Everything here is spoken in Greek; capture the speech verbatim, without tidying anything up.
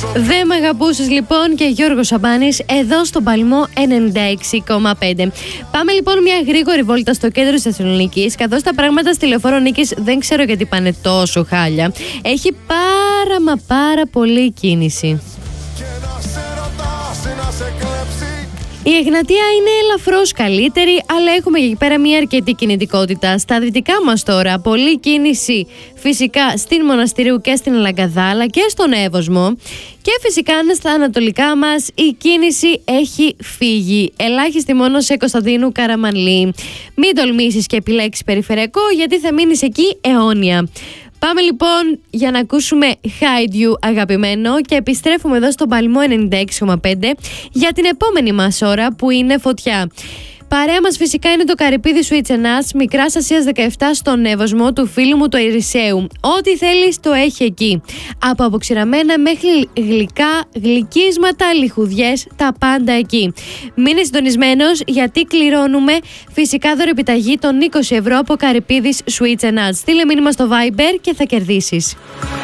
Δε μ' αγαπούσες λοιπόν και Γιώργος Σαμπάνης εδώ στον Παλμό ενενήντα έξι κόμμα πέντε. Πάμε λοιπόν μια γρήγορη βόλτα στο κέντρο της Θεσσαλονίκης, καθώς τα πράγματα στη Λεωφόρο Νίκης δεν ξέρω γιατί πάνε τόσο χάλια. Έχει πάρα μα πάρα πολύ κίνηση. Η Εγνατία είναι ελαφρώς καλύτερη, αλλά έχουμε εκεί πέρα μια αρκετή κινητικότητα. Στα δυτικά μας τώρα, πολλή κίνηση φυσικά στην Μοναστηρίου και στην Λαγκαδά, αλλά και στον Εύωσμο. Και φυσικά στα ανατολικά μας η κίνηση έχει φύγει. Ελάχιστη μόνο σε Κωνσταντίνου Καραμανλή. Μην τολμήσεις και επιλέξεις περιφερειακό, γιατί θα μείνεις εκεί αιώνια. Πάμε λοιπόν για να ακούσουμε Hide You αγαπημένο και επιστρέφουμε εδώ στον Παλμό ενενήντα έξι κόμμα πέντε για την επόμενη μας ώρα που είναι φωτιά. Παρέα μας φυσικά είναι το καρυπίδι Sweets and Nuts, Μικράς Ασίας δεκαεπτά στον Εύωσμο, του φίλου μου του Ιρισαίου. Ό,τι θέλεις το έχει εκεί. Από αποξηραμένα μέχρι γλυκά, γλυκίσματα, λιχουδιές, τα πάντα εκεί. Μείνε συντονισμένος γιατί κληρώνουμε φυσικά δωρεπιταγή των είκοσι ευρώ από καρυπίδις Sweets and Nuts. Στείλε μήνυμα στο Viber και θα κερδίσεις.